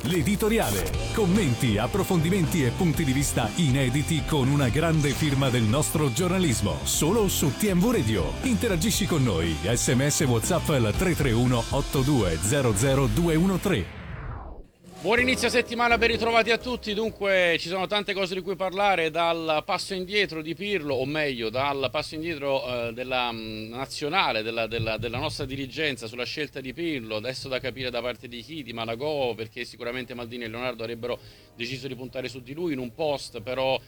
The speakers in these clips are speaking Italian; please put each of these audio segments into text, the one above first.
L'editoriale. Commenti, approfondimenti e punti di vista inediti con una grande firma del nostro giornalismo. Solo su TMV Radio. Interagisci con noi. SMS WhatsApp al 331 8200 213. Buon inizio settimana, ben ritrovati a tutti. Dunque ci sono tante cose di cui parlare, dal passo indietro di Pirlo, o meglio dal passo indietro della nazionale, della nostra dirigenza sulla scelta di Pirlo, adesso da capire da parte di chi, di Malagò, perché sicuramente Maldini e Leonardo avrebbero deciso di puntare su di lui in un post, però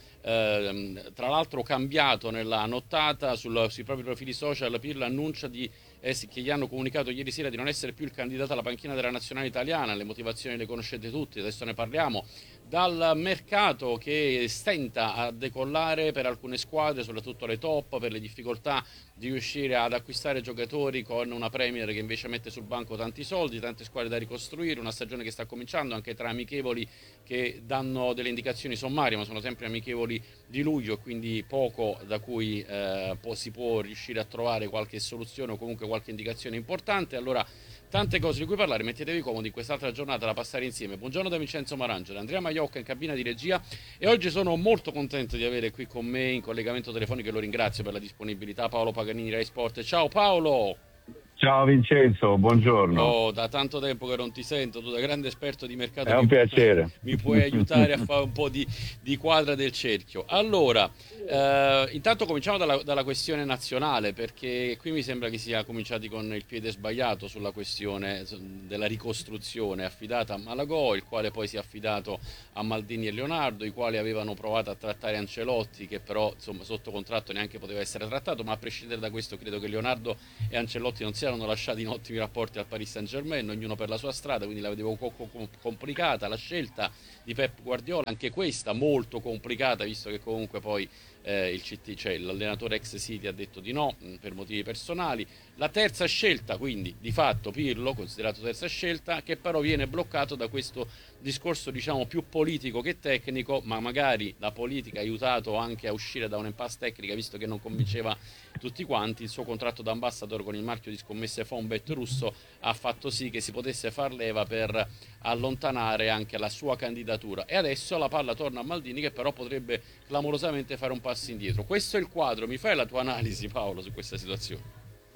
tra l'altro cambiato nella nottata sui propri profili social. Pirlo annuncia che gli hanno comunicato ieri sera di non essere più il candidato alla panchina della nazionale italiana. Le motivazioni le conoscete tutti, adesso ne parliamo. Dal mercato che stenta a decollare per alcune squadre, soprattutto le top, per le difficoltà di riuscire ad acquistare giocatori, con una Premier che invece mette sul banco tanti soldi, tante squadre da ricostruire, una stagione che sta cominciando anche tra amichevoli che danno delle indicazioni sommarie, ma sono sempre amichevoli di luglio, e quindi poco da cui si può riuscire a trovare qualche soluzione o comunque qualche indicazione importante. Allora, tante cose di cui parlare, mettetevi comodi in quest'altra giornata da passare insieme. Buongiorno da Vincenzo Marangelo, Andrea Maiocca in cabina di regia, e oggi sono molto contento di avere qui con me in collegamento telefonico, e lo ringrazio per la disponibilità, Paolo Paganini, Rai Sport. Ciao Paolo! Ciao Vincenzo, buongiorno. Oh, da tanto tempo che non ti sento, tu da grande esperto di mercato è un piacere. Mi puoi aiutare a fare un po' di quadra del cerchio. Allora, intanto cominciamo dalla questione nazionale, perché qui mi sembra che sia cominciati con il piede sbagliato sulla questione della ricostruzione affidata a Malagò, il quale poi si è affidato a Maldini e Leonardo, i quali avevano provato a trattare Ancelotti, che però insomma sotto contratto neanche poteva essere trattato. Ma a prescindere da questo, credo che Leonardo e Ancelotti non siano lasciati in ottimi rapporti al Paris Saint-Germain, ognuno per la sua strada, quindi la vedevo complicata. La scelta di Pep Guardiola, anche questa molto complicata, visto che comunque poi il CT, cioè l'allenatore ex City, ha detto di no per motivi personali. La terza scelta, quindi di fatto Pirlo, considerato terza scelta, che però viene bloccato da questo discorso diciamo più politico che tecnico, ma magari la politica ha aiutato anche a uscire da un'impasse tecnica, visto che non convinceva tutti quanti. Il suo contratto da ambassador con il marchio di scommesse Fonbet russo ha fatto sì che si potesse far leva per allontanare anche la sua candidatura, e adesso la palla torna a Maldini, che però potrebbe clamorosamente fare un passo indietro. Questo è il quadro. Mi fai la tua analisi, Paolo, su questa situazione?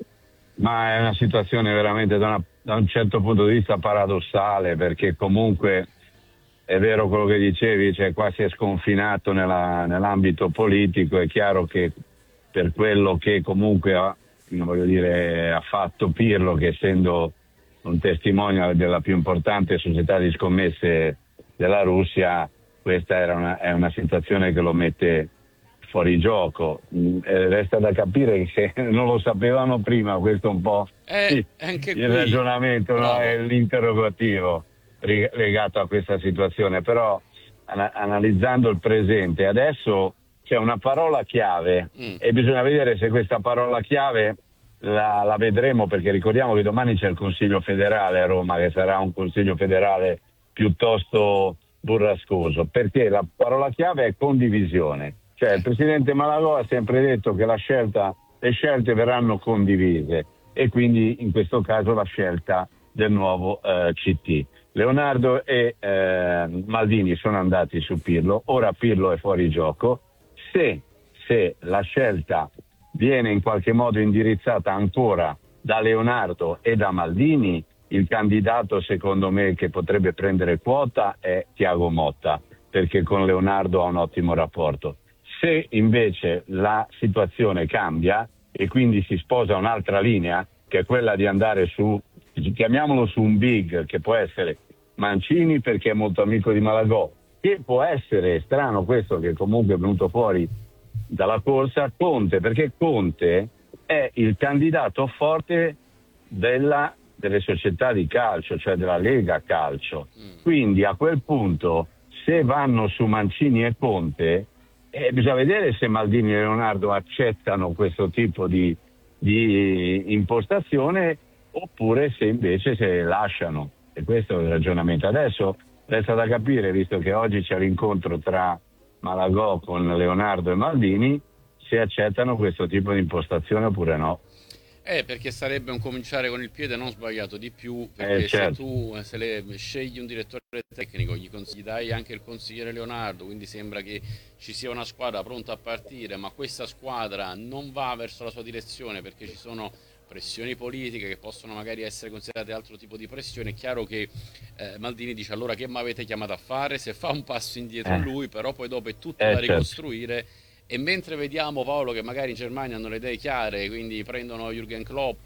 Ma è una situazione veramente da un certo punto di vista paradossale, perché comunque è vero quello che dicevi, cioè qua si è sconfinato nell'ambito politico. È chiaro che per quello che comunque ha fatto Pirlo, che essendo un testimonial della più importante società di scommesse della Russia, questa è una situazione che lo mette fuori gioco. Resta da capire che se non lo sapevano prima, questo è un po' anche il ragionamento, no? È l'interrogativo legato a questa situazione. Però analizzando il presente, adesso c'è una parola chiave e bisogna vedere se questa parola chiave la vedremo, perché ricordiamo che domani c'è il Consiglio federale a Roma, che sarà un Consiglio federale piuttosto burrascoso, perché la parola chiave è condivisione. Cioè il presidente Malagò ha sempre detto che le scelte verranno condivise, e quindi in questo caso la scelta del nuovo CT. Leonardo e Maldini sono andati su Pirlo, ora Pirlo è fuori gioco. Se la scelta viene in qualche modo indirizzata ancora da Leonardo e da Maldini, il candidato secondo me che potrebbe prendere quota è Thiago Motta, perché con Leonardo ha un ottimo rapporto. Se invece la situazione cambia e quindi si sposa un'altra linea, che è quella di andare chiamiamolo su un big, che può essere Mancini perché è molto amico di Malagò, che può essere, strano questo che comunque è venuto fuori dalla corsa, Conte, perché Conte è il candidato forte delle società di calcio, cioè della Lega Calcio. Quindi a quel punto, se vanno su Mancini e Conte, bisogna vedere se Maldini e Leonardo accettano questo tipo di impostazione, oppure se invece se lasciano. E questo è il ragionamento. Adesso resta da capire, visto che oggi c'è l'incontro tra Malagò con Leonardo e Maldini, se accettano questo tipo di impostazione oppure no. Perché sarebbe un cominciare con il piede non sbagliato di più, perché certo. se scegli un direttore tecnico, gli dai anche il consigliere Leonardo, quindi sembra che ci sia una squadra pronta a partire, ma questa squadra non va verso la sua direzione perché ci sono pressioni politiche che possono magari essere considerate altro tipo di pressione. È chiaro che Maldini dice: allora che mi avete chiamato a fare? Se fa un passo indietro lui, però poi dopo è tutto da Certo. ricostruire. E mentre vediamo, Paolo, che magari in Germania hanno le idee chiare, quindi prendono Jürgen Klopp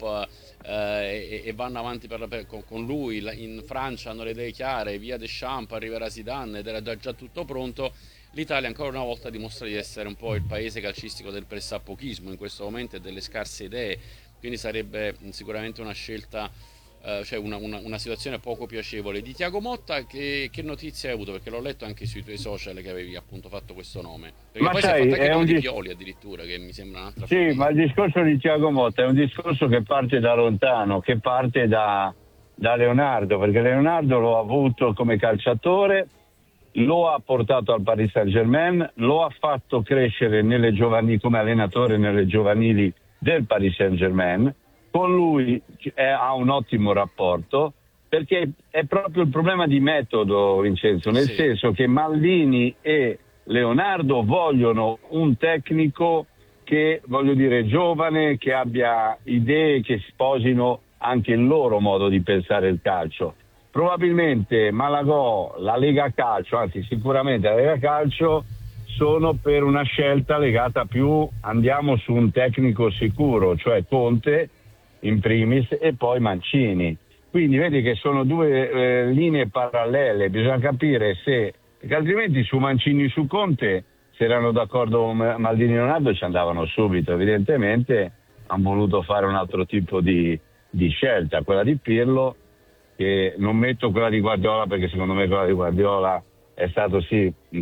e vanno avanti con lui, in Francia hanno le idee chiare, via Deschamps, arriverà Zidane ed era già tutto pronto, l'Italia ancora una volta dimostra di essere un po' il paese calcistico del pressappochismo in questo momento e delle scarse idee, quindi sarebbe sicuramente una scelta, cioè una situazione poco piacevole. Di Thiago Motta che notizie hai avuto? Perché l'ho letto anche sui tuoi social che avevi appunto fatto questo nome. Perché Ma poi si è sai, fatto anche il nome di Pioli addirittura, che mi sembra un'altra sì, follia. ma il discorso di Thiago Motta è un discorso che parte da lontano, che parte da Leonardo, perché Leonardo lo ha avuto come calciatore, lo ha portato al Paris Saint-Germain, lo ha fatto crescere nelle giovanili come allenatore nelle giovanili del Paris Saint-Germain. Con lui ha un ottimo rapporto, perché è proprio il problema di metodo, Vincenzo, nel senso che Maldini e Leonardo vogliono un tecnico che, voglio dire, giovane, che abbia idee che sposino anche il loro modo di pensare il calcio. Probabilmente Malagò, la Lega Calcio, anzi sicuramente la Lega Calcio, sono per una scelta legata più, andiamo su un tecnico sicuro, cioè Conte in primis e poi Mancini. Quindi vedi che sono due linee parallele, bisogna capire se, perché altrimenti su Mancini e su Conte, se erano d'accordo Maldini e Leonardo, ci andavano subito. Evidentemente hanno voluto fare un altro tipo di scelta, quella di Pirlo, che non metto quella di Guardiola perché secondo me quella di Guardiola è stato sì un